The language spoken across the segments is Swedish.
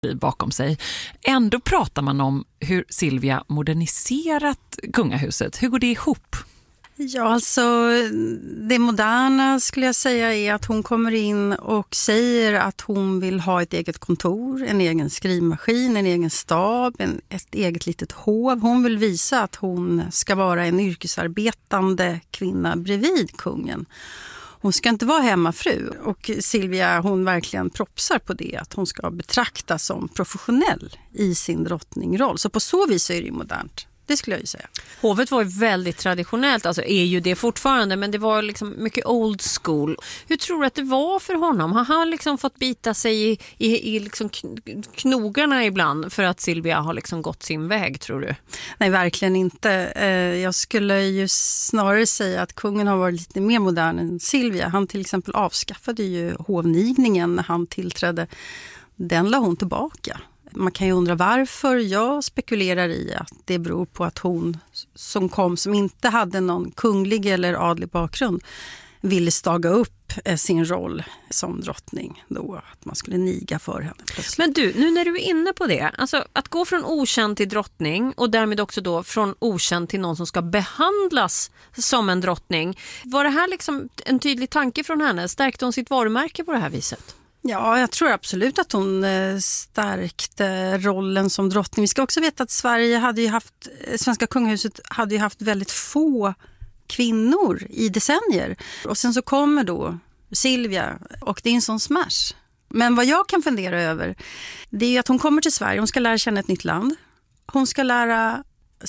bakom sig. Ändå pratar man om hur Silvia moderniserat kungahuset. Hur går det ihop? Ja, alltså det moderna skulle jag säga är att hon kommer in och säger att hon vill ha ett eget kontor, en egen skrivmaskin, en egen stab, ett eget litet hov. Hon vill visa att hon ska vara en yrkesarbetande kvinna bredvid kungen. Hon ska inte vara hemmafru, och Silvia hon verkligen propsar på det, att hon ska betraktas som professionell i sin drottningroll. Så på så vis är det ju modernt. Det skulle jag ju säga. Hovet var ju väldigt traditionellt, alltså är ju det fortfarande, men det var liksom mycket old school. Hur tror du att det var för honom? Har han liksom fått bita sig i liksom knogarna ibland för att Silvia har liksom gått sin väg, tror du? Nej, verkligen inte. Jag skulle ju snarare säga att kungen har varit lite mer modern än Silvia. Han till exempel avskaffade ju hovnigningen när han tillträdde. Den la hon tillbaka. Man kan ju undra varför. Jag spekulerar i att det beror på att hon som inte hade någon kunglig eller adlig bakgrund ville staga upp sin roll som drottning då, att man skulle niga för henne plötsligt. Men du, nu när du är inne på det, alltså att gå från okänd till drottning och därmed också då från okänd till någon som ska behandlas som en drottning, var det här liksom en tydlig tanke från henne? Stärkte hon sitt varumärke på det här viset? Ja, jag tror absolut att hon stärkte rollen som drottning. Vi ska också veta att svenska kungahuset hade ju haft väldigt få kvinnor i decennier. Och sen så kommer då Silvia, och det är en sån smash. Men vad jag kan fundera över, det är ju att hon kommer till Sverige, hon ska lära känna ett nytt land. Hon ska lära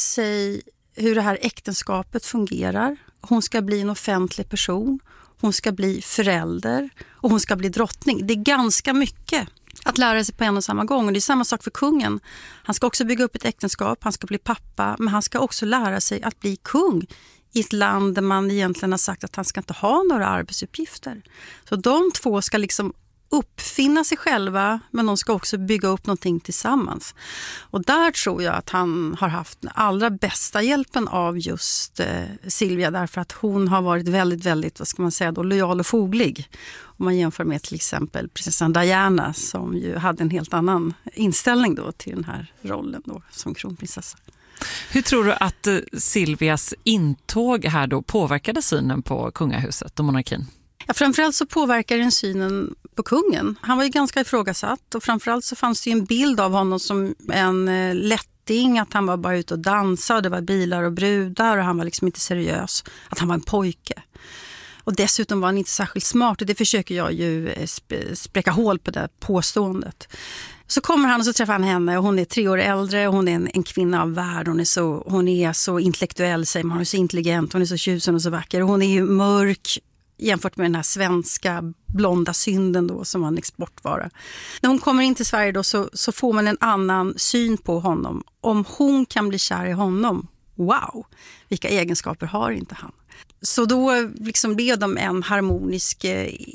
sig hur det här äktenskapet fungerar. Hon ska bli en offentlig person. Hon ska bli förälder och hon ska bli drottning. Det är ganska mycket att lära sig på en och samma gång. Och det är samma sak för kungen. Han ska också bygga upp ett äktenskap, han ska bli pappa, men han ska också lära sig att bli kung i ett land där man egentligen har sagt att han ska inte ha några arbetsuppgifter. Så de två ska liksom uppfinna sig själva, men de ska också bygga upp någonting tillsammans. Och där tror jag att han har haft den allra bästa hjälpen av just Silvia, därför att hon har varit väldigt, väldigt, vad ska man säga då, lojal och foglig. Om man jämför med till exempel prinsessan Diana, som ju hade en helt annan inställning då till den här rollen då som kronprinsessa. Hur tror du att Silvias intåg här då påverkade synen på kungahuset och monarkin? Ja, framförallt så påverkar den synen på kungen. Han var ju ganska ifrågasatt, och framförallt så fanns det ju en bild av honom som en lätting, att han var bara ute och dansade, och det var bilar och brudar och han var liksom inte seriös, att han var en pojke. Och dessutom var han inte särskilt smart, och det försöker jag ju spräcka hål på det påståendet. Så kommer han och så träffar han henne, och hon är 3 år äldre och hon är en kvinna av värld. Hon är så intellektuell, säger man, hon är så intelligent, hon är så tjusen och så vacker. Och hon är ju mörk jämfört med den här svenska blonda synden då, som var en exportvara. När hon kommer in till Sverige då så får man en annan syn på honom. Om hon kan bli kär i honom, wow, vilka egenskaper har inte han? Så då liksom blev de en harmonisk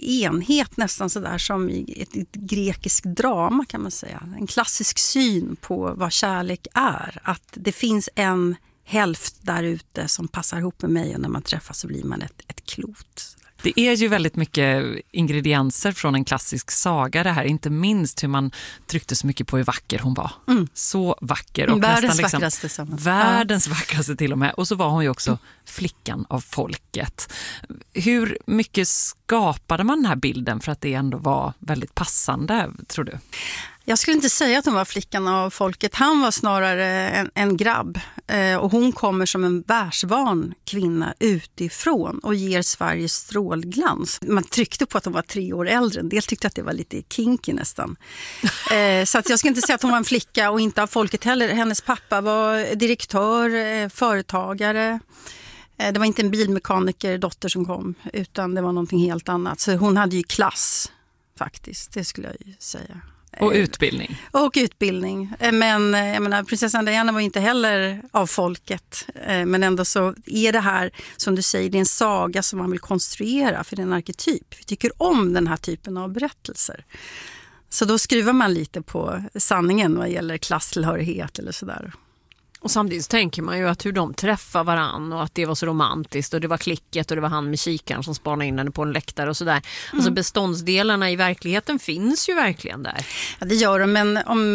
enhet, nästan så där som i ett grekiskt drama, kan man säga. En klassisk syn på vad kärlek är. Att det finns en hälft där ute som passar ihop med mig, och när man träffas så blir man ett klot. Det är ju väldigt mycket ingredienser från en klassisk saga det här. Inte minst hur man tryckte så mycket på hur vacker hon var. Så vacker. Och världens nästan vackraste. Världens vackraste till och med. Och så var hon ju också flickan av folket. Hur mycket skapade man den här bilden för att det ändå var väldigt passande, tror du? Jag skulle inte säga att hon var flickan av folket. Han var snarare en grabb. Och hon kommer som en världsvan kvinna utifrån och ger Sverige strålglans. Man tryckte på att hon var 3 år äldre. En del tyckte att det var lite kinky nästan. Så att jag ska inte säga att hon var en flicka och inte av folket heller. Hennes pappa var direktör, företagare. Det var inte en bilmekaniker dotter som kom, utan det var någonting helt annat. Så hon hade ju klass faktiskt, det skulle jag ju säga. Och utbildning. Och utbildning. Men jag menar, prinsessan Diana var inte heller av folket. Men ändå så är det här, som du säger, det är en saga som man vill konstruera, för det är en arketyp. Vi tycker om den här typen av berättelser. Så då skruvar man lite på sanningen vad gäller klasstillhörighet eller sådär. Och samtidigt tänker man ju att hur de träffar varann och att det var så romantiskt och det var klicket och det var han med kikaren som spanade in henne på en läktare och sådär. Alltså beståndsdelarna i verkligheten finns ju verkligen där. Ja, det gör de, men om